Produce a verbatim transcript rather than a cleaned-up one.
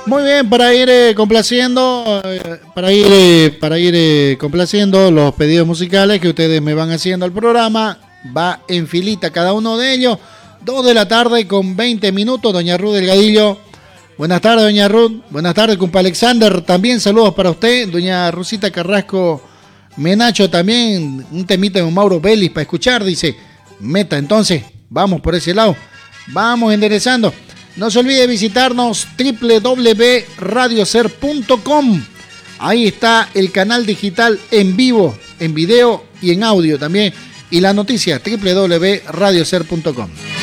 Muy bien, para ir eh, complaciendo, eh, para ir, eh, para ir eh, complaciendo los pedidos musicales que ustedes me van haciendo al programa, va en filita cada uno de ellos, dos de la tarde con veinte minutos, doña Ruth Delgadillo. Buenas tardes, doña Ruth. Buenas tardes, compa Alexander. También saludos para usted, doña Rosita Carrasco Menacho. También un temita de Mauro Vélez para escuchar, dice. Meta, entonces, vamos por ese lado. Vamos enderezando. No se olvide visitarnos doble u doble u doble u punto radio ser punto com. Ahí está el canal digital en vivo, en video y en audio también. Y la noticia, doble u doble u doble u punto radio ser punto com.